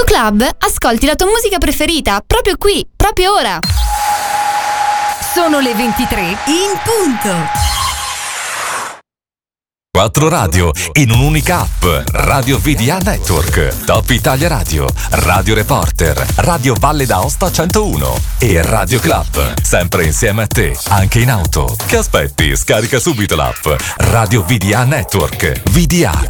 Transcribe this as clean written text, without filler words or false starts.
Tu Club, ascolti la tua musica preferita proprio qui, proprio ora. Sono le 23 in punto. 4 radio in un'unica app. Radio VDA Network, Top Italia Radio, Radio Reporter, Radio Valle d'Aosta 101 e Radio Club. Sempre insieme a te, anche in auto. Che aspetti? Scarica subito l'app Radio VDA Network. VDA.